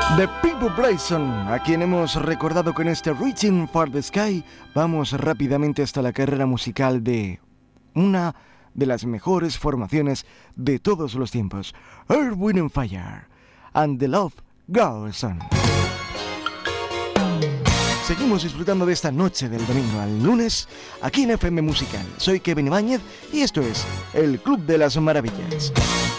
The People Bryson, a quien hemos recordado con este Reaching for the Sky. Vamos rápidamente hasta la carrera musical de una de las mejores formaciones de todos los tiempos, Earth, Wind and Fire, and the Love Goes On. Seguimos disfrutando de esta noche del domingo al lunes, aquí en FM Musical. Soy Kevin Ibáñez y esto es El Club de las Maravillas.